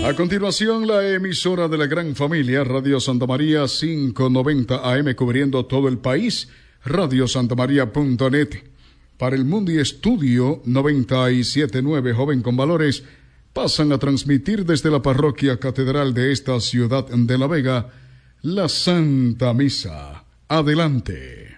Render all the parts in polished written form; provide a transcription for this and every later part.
A continuación, la emisora de la gran familia, Radio Santa María 590 AM, cubriendo todo el país, radiosantamaria.net. Para el mundo y estudio 97.9, Joven con Valores, pasan a transmitir desde la parroquia catedral de esta ciudad de La Vega, la Santa Misa. Adelante.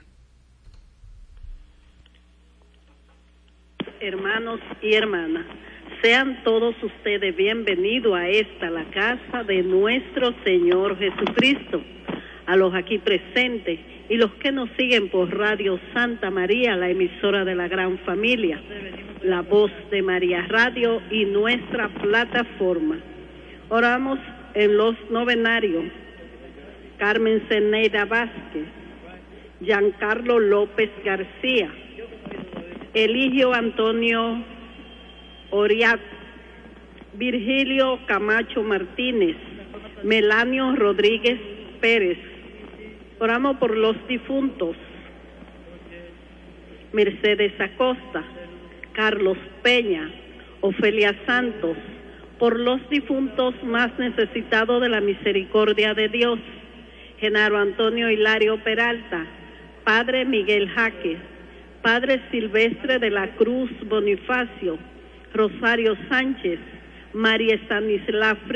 Hermanos y hermanas, sean todos ustedes bienvenidos a esta, la casa de nuestro Señor Jesucristo. A los aquí presentes y los que nos siguen por Radio Santa María, la emisora de la gran familia, la voz de María Radio y nuestra plataforma. Oramos en los novenarios: Carmen Zeneida Vázquez, Giancarlo López García, Eligio Antonio Oriat, Virgilio Camacho Martínez, Melanio Rodríguez Pérez. Oramos por los difuntos: Mercedes Acosta, Carlos Peña, Ofelia Santos, por los difuntos más necesitados de la misericordia de Dios: Genaro Antonio Hilario Peralta, Padre Miguel Jaque, Padre Silvestre de la Cruz Bonifacio, Rosario Sánchez, María Estanislao